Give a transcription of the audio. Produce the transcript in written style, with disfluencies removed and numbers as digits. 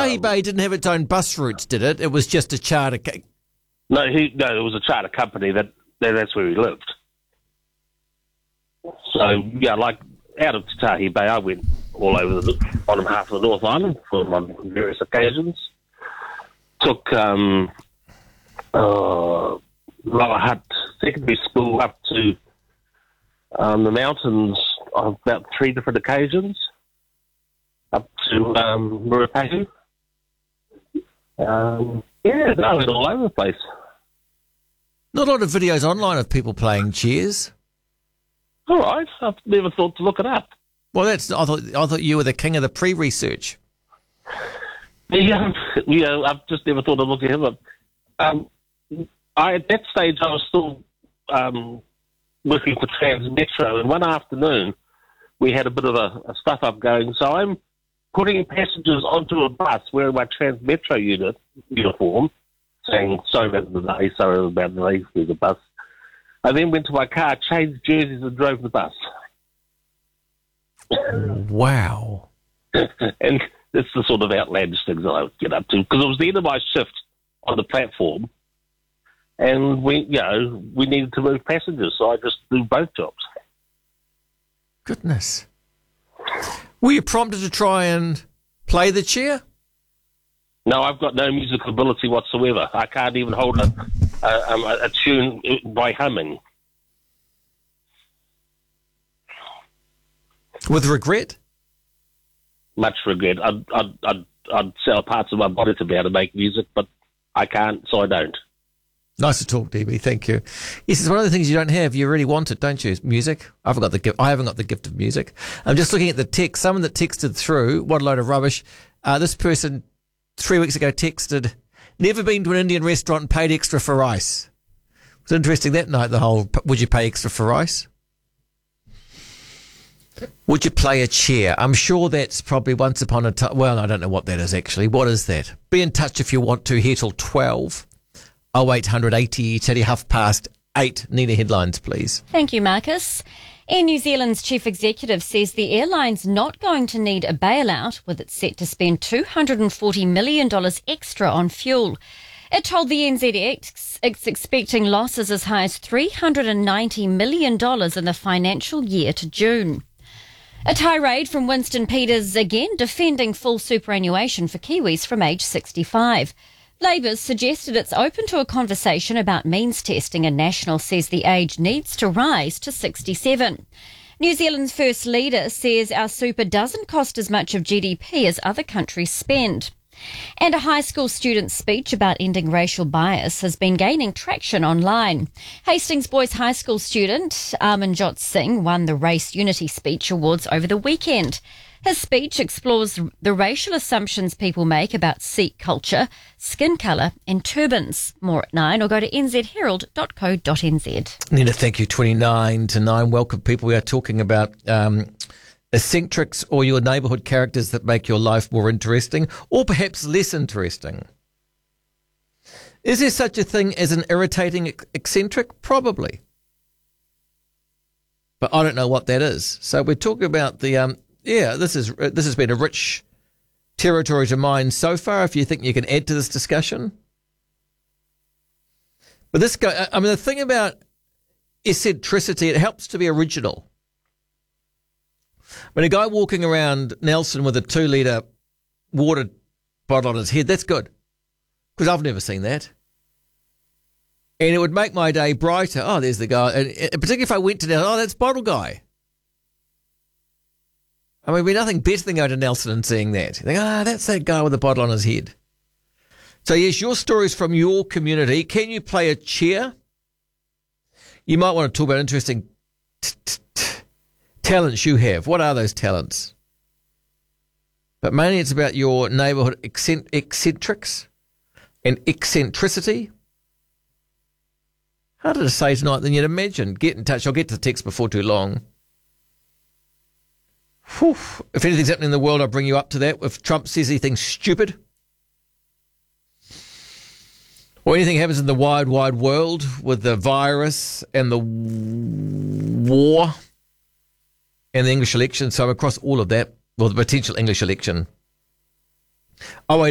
Tahi Bay didn't have its own bus routes, did it? It was just a charter. No, it was a charter company that's where he lived. So, yeah, like out of Tahi Bay, I went all over the bottom half of the North Island on various occasions. Took Lower Hutt Secondary School up to the mountains on about 3 different occasions, up to Murapahu. I went all over the place. Not a lot of videos online of people playing Cheers. All right, I've never thought to look it up. Well, I thought you were the king of the pre-research. Yeah, I've just never thought of looking him up. At that stage, I was still working for Transmetro, and one afternoon we had a bit of a stuff-up going, so I'm putting passengers onto a bus wearing my Transmetro uniform, saying, sorry about the day, sorry about the day, there's a bus. I then went to my car, changed jerseys and drove the bus. Wow. And that's the sort of outlandish things that I would get up to, because it was the end of my shift on the platform, and we needed to move passengers, so I just do both jobs. Goodness. Were you prompted to try and play the chair? No, I've got no musical ability whatsoever. I can't even hold a tune by humming. With regret? Much regret. I'd sell parts of my body to be able to make music, but I can't, so I don't. Nice to talk, DB. Thank you. Yes, it's one of the things you don't have. You really want it, don't you? Music. I haven't got the gift of music. I'm just looking at the text. Someone that texted through, what a load of rubbish. This person 3 weeks ago texted, never been to an Indian restaurant and paid extra for rice. It was interesting that night, the whole, would you pay extra for rice? Would you play a chair? I'm sure that's probably once upon a time. Well, I don't know what that is actually. What is that? Be in touch if you want to, here till 12. 0800 80 8:30. Nina, headlines, please. Thank you, Marcus. Air New Zealand's chief executive says the airline's not going to need a bailout, with it set to spend $240 million extra on fuel. It told the NZX it's expecting losses as high as $390 million in the financial year to June. A tirade from Winston Peters again defending full superannuation for Kiwis from age 65. Labour's suggested it's open to a conversation about means testing, and National says the age needs to rise to 67. New Zealand's First Leader says our super doesn't cost as much of GDP as other countries spend. And a high school student's speech about ending racial bias has been gaining traction online. Hastings Boys High School student Amanjot Singh won the Race Unity Speech Awards over the weekend. His speech explores the racial assumptions people make about Sikh culture, skin colour and turbans. More at 9, or go to nzherald.co.nz. Nina, thank you. 29 to 9. Welcome, people. We are talking about eccentrics or your neighbourhood characters that make your life more interesting or perhaps less interesting. Is there such a thing as an irritating eccentric? Probably. But I don't know what that is. So we're talking about the... this has been a rich territory to mine so far, if you think you can add to this discussion. But this guy, I mean, the thing about eccentricity, it helps to be original. When a guy walking around Nelson with a 2-litre water bottle on his head, that's good. Because I've never seen that. And it would make my day brighter. Oh, there's the guy. And particularly if I went to Nelson, that's Bottle Guy. I mean, it'd be nothing better than going to Nelson and seeing that. You think, that's that guy with a bottle on his head. So, yes, your stories from your community. Can you play a chair? You might want to talk about interesting talents you have. What are those talents? But mainly it's about your neighbourhood eccentrics and eccentricity. Harder to say tonight than you'd imagine. Get in touch. I'll get to the text before too long. Whew. If anything's happening in the world, I'll bring you up to that. If Trump says anything stupid or anything happens in the wide, wide world with the virus and the war and the English election, so I'm across all of that, or the potential English election.